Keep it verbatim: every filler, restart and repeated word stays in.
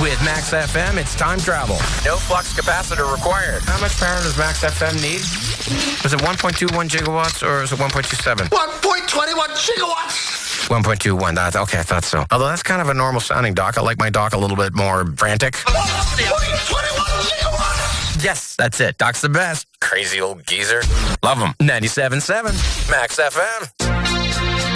With Max F M, it's time travel. No flux capacitor required. How much power does Max F M need? Was it one point two one gigawatts or is it one point two seven? one point two one gigawatts! one point two one, that's, okay, I thought so. Although that's kind of a normal sounding dock. I like my dock a little bit more frantic. one point two one gigawatts! Yes, that's it. Doc's the best. Crazy old geezer. Love him. ninety-seven point seven Max F M.